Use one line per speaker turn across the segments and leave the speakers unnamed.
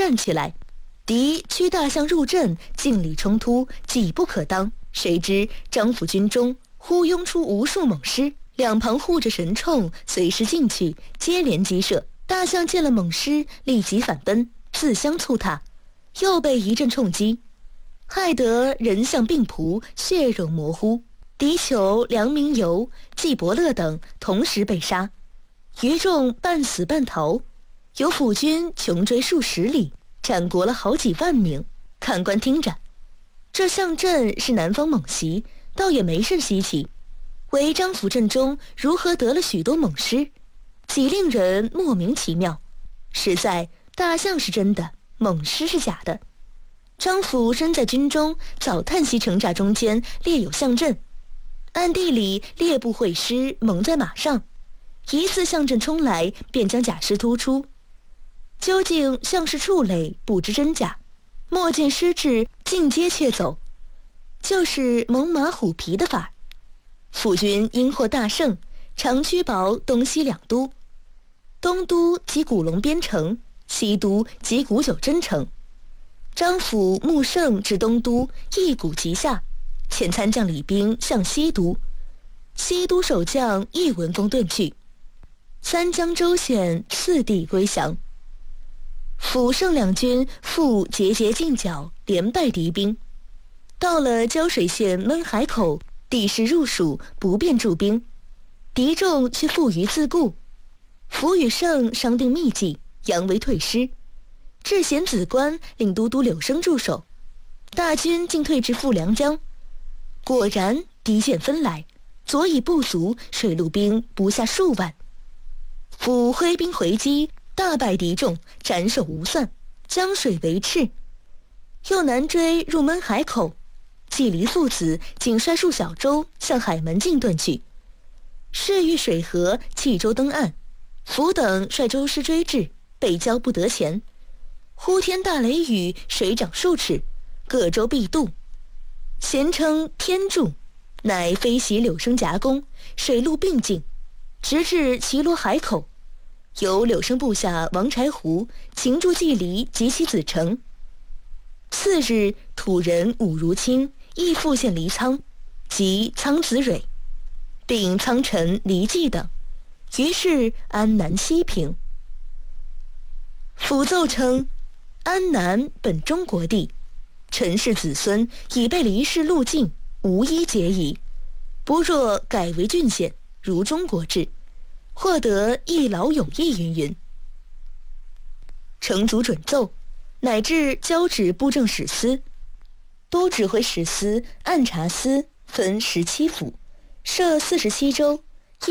站起来。敌驱大象入阵，尽力冲突，计不可当。谁知张府军中忽涌出无数猛狮，两旁护着神冲，随时进去，接连击射。大象见了猛狮，立即反奔，自相触踏，又被一阵冲击，害得人象并仆，血肉模糊。敌酋、梁明猷、纪伯乐等同时被杀，余众半死半逃，有府军穷追数十里，斩国了好几万名。看官听着，这象阵是南方猛袭，倒也没甚稀奇，唯张府阵中如何得了许多猛狮，几令人莫名其妙。实在大象是真的，猛狮是假的。张府身在军中，早叹息城栅中间列有象阵，暗地里列部会师蒙在马上，一次象阵冲来，便将甲尸突出。究竟像是畜类，不知真假，莫见失志，尽皆窃走，就是猛马虎皮的法。府军因获大胜，常驱保东西两都，东都即古龙边城，西都即古九真城。张府、穆胜至东都，一鼓即下，遣参将李兵向西都，西都守将亦闻风遁去，三江州县四地归降。府胜两军复节节进剿，连败敌兵。到了胶水县闷海口，地势入蜀，不便驻兵，敌众却负隅自固。府与胜商定密计，扬为退师。至贤子关，令都督柳生驻守，大军竟退至富良江。果然敌舰纷来，左以不足，水陆兵不下数万。府挥兵回击，大败敌众，斩首无算，江水为赤。又南追入闷海口，季离父子仅率数小舟向海门进遁去。势遇水河，弃舟登岸，府等率舟师追至，被交不得前。忽天大雷雨，水涨数尺，各舟必渡。咸称天柱，乃飞袭柳生夹攻，水陆并进，直至齐罗海口。由柳生部下王柴胡擒住季离及其子成。次日，土人武如清亦复现黎苍及苍子蕊，并苍臣黎季等，于是安南西平。府奏称，安南本中国地，陈氏子孙已被黎氏戮尽，无一节矣。不若改为郡县，如中国制，获得一劳永逸云云。成祖准奏，乃至交旨布政使司，都指挥使司、按察司分17府，设47州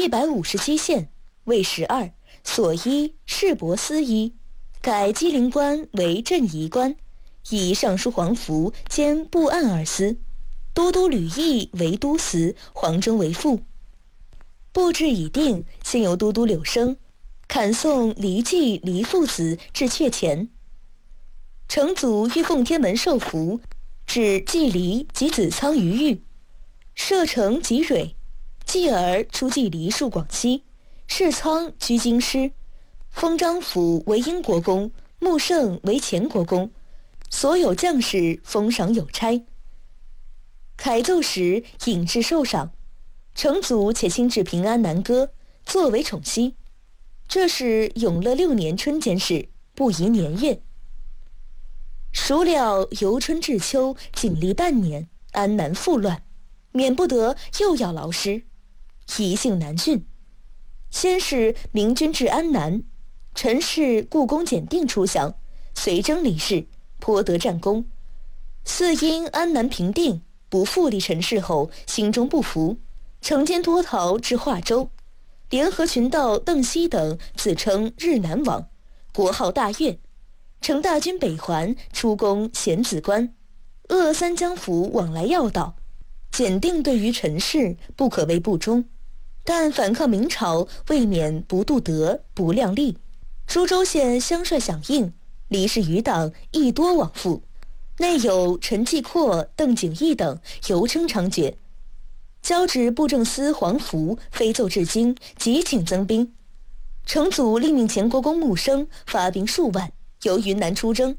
，157县，为12，所依市舶司一，改机灵官为镇仪官，以尚书黄福兼布案二司，都督吕毅为都司，黄征为副。布置已定，先由都督柳生砍送黎季、黎父子至阙前。成祖欲奉天门受符，指季离及子苍于狱，射程及蕊，继而出季离戍广西，世苍居京师，封张府为英国公，穆胜为前国公，所有将士封赏有差。凯奏时引致受赏，成祖且亲至平安南歌，作为宠息。这是永乐6年春间事，不宜年月。孰料由春至秋，仅历半年，安南复乱，免不得又要劳师，宜幸南郡。先是明军至安南，陈氏故宫检定出降，随征离世，颇得战功。似因安南平定，不复立陈氏后，心中不服，乘间脱逃至华州，联合群盗邓熙等，自称日南王，国号大越，乘大军北还，出攻咸子关，扼三江府往来要道。检定对于陈氏不可谓不忠，但反抗明朝，未免不度德，不量力。株洲县乡帅响应，黎氏余党亦多往复，内有陈继阔、邓景义等，尤称猖獗。交旨布政司黄福飞奏至京，急请增兵。成祖另命前国公穆生发兵数万，由云南出征。